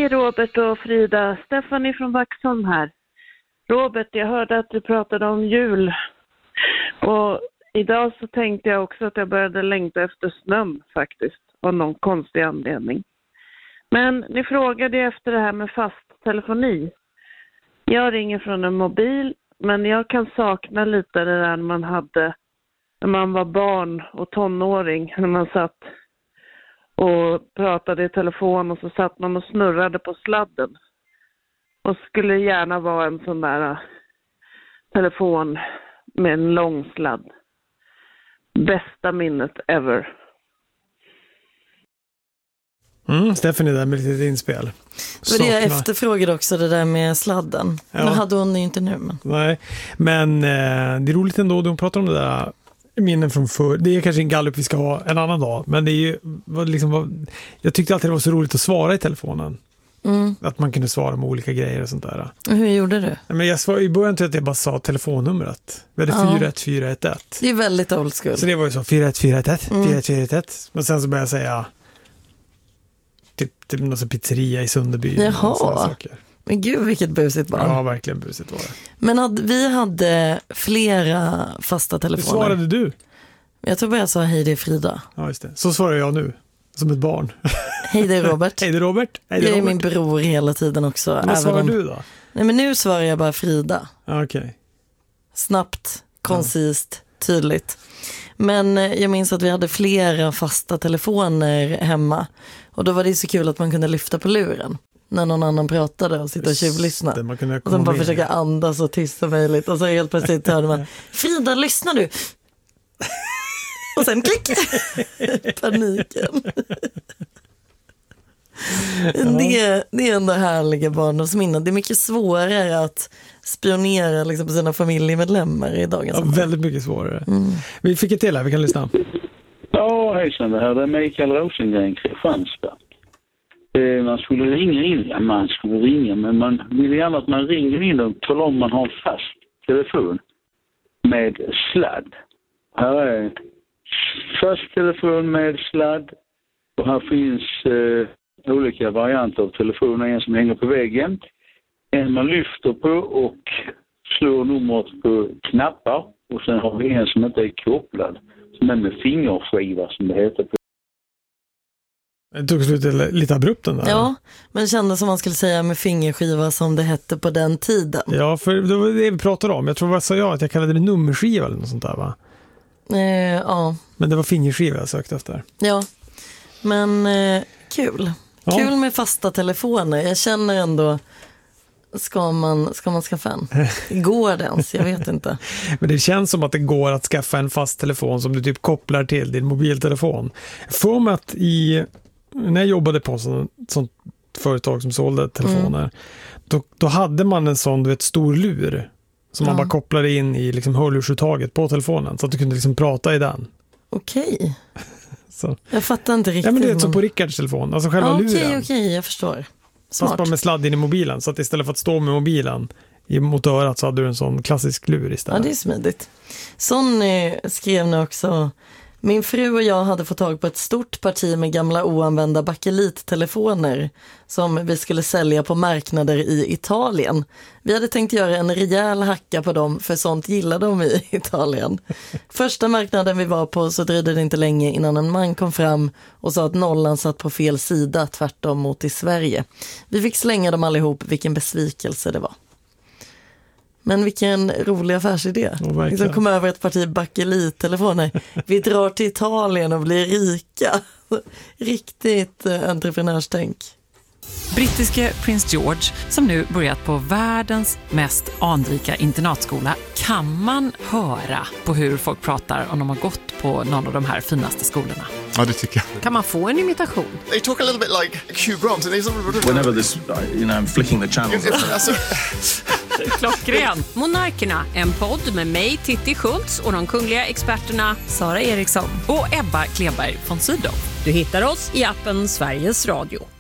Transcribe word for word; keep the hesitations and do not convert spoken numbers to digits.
Robert och Frida. Stephanie från Vaxholm här. Robert, jag hörde att du pratade om jul. Och idag så tänkte jag också att jag började längta efter snön faktiskt. Av någon konstig anledning. Men ni frågade efter det här med fast telefoni. Jag ringer från en mobil. Men jag kan sakna lite det där man hade när man var barn och tonåring. När man satt och pratade i telefon och så satt man och snurrade på sladden. Och skulle gärna vara en sån där telefon med en lång sladd. Bästa minnet ever. Mm, Stephanie där med lite inspel. Det var det jag efterfrågade också, det där med sladden. Ja. Men hade hon ju inte nu. Men. Nej, men eh, det är roligt ändå. De pratar om det där minnen från förr. Det är kanske en gallup vi ska ha en annan dag. Men det är ju vad liksom, vad, jag tyckte alltid det var så roligt att svara i telefonen. Mm. Att man kunde svara med olika grejer och sånt där. Och hur gjorde du? Men jag svarade i början till att jag bara sa telefonnumret. Vi hade ja. fyra ett fyra ett ett. Det är väldigt old school. Så det var ju så fyra ett fyra ett ett, mm. fyra ett fyra ett ett. Men sen så började jag säga typ, typ någon pizzeria i Sunderby. Jaha. Men gud, vilket busigt barn. Ja, verkligen busigt var det. Men hade, vi hade flera fasta telefoner. Hur svarade du? Jag tror bara jag sa hej, det är Frida. Ja, just det. Så svarar jag nu. Som ett barn. Hej, det är Robert. Hej, det är Robert. Hej, det är jag är Robert. min bror hela tiden också. Men vad svarar om... du då? Nej, men nu svarar jag bara Frida. Okej. Okay. Snabbt, koncist, ja. Tydligt. Men jag minns att vi hade flera fasta telefoner hemma. Och då var det så kul att man kunde lyfta på luren när någon annan pratade och sitta och tjuvlyssna. Det, man kunde och sen bara med. försöka andas och tysta möjligt. Och så helt plötsligt hörde man, Frida, lyssnar du? Och sen klick. Paniken. Ja. Det, det är ändå härliga barndomsminnen. Det är mycket svårare att spionera liksom, på sina familjemedlemmar i dagens ja, väldigt mycket svårare. Mm. Vi fick ett till här, vi kan lyssna. Ja, hejsan, det här är Mikael Rosengren, Kristianstad. Eh, man skulle ringa in, ja, man skulle ringa, men man vill gärna att man ringer in och talar om man har en fast telefon med sladd. Här är fast telefon med sladd och här finns eh, olika varianter av telefoner. En som hänger på väggen, en man lyfter på och slår numret på knappar och sen har vi en som inte är kopplad. Som är med fingerskiva som det heter på. Det tog slut lite abrupt den där. Ja, men kändes som man skulle säga med fingerskiva som det hette på den tiden. Ja, för det var det vi pratade om. Jag tror vad sa jag att jag kallade det nummerskiva eller något sånt där, va? Eh, ja. Men det var fingerskiva jag sökte efter. Ja, men eh, kul. Ja. Kul med fasta telefoner. Jag känner ändå, ska man, ska man skaffa en? Går det ens? Jag vet inte. Men det känns som att det går att skaffa en fast telefon som du typ kopplar till din mobiltelefon. För mig att i, när jag jobbade på sånt, sånt företag som sålde telefoner, mm. då, då hade man en sån, du vet, stor lur som ja. man bara kopplade in i liksom hörlursuttaget på telefonen så att du kunde liksom prata i den. Okej. Så. Jag fattar inte riktigt. Ja, men det är så på Rickards telefon, alltså själva ja, luren. Okej, okej, jag förstår. Smart. Fast bara med sladd in i mobilen, så att istället för att stå med mobilen mot örat så hade du en sån klassisk lur istället. Ja, det är smidigt. Sonny skrev nu också: min fru och jag hade fått tag på ett stort parti med gamla oanvända bakelittelefoner som vi skulle sälja på marknader i Italien. Vi hade tänkt göra en rejäl hacka på dem, för sånt gillade de i Italien. Första marknaden vi var på så dröjde det inte länge innan en man kom fram och sa att nollan satt på fel sida, tvärtom mot i Sverige. Vi fick slänga dem allihop, vilken besvikelse det var. Men vilken rolig affärsidé. Oh, liksom kom över ett parti bakelittelefoner. Vi drar till Italien och blir rika. Riktigt eh, entreprenörstänk. Brittiske prins George, som nu börjat på världens mest anrika internatskola, kan man höra på hur folk pratar om de har gått på någon av de här finaste skolorna. Ja, det tycker jag. Kan man få en imitation? They talk a little bit like Hugh Grant. And he's... Whenever this, you know, I'm flicking the channels. Klockren. Monarkerna, en podd med mig, Titti Schultz, och de kungliga experterna Sara Eriksson och Ebba Kleberg von Sydow. Du hittar oss i appen Sveriges Radio.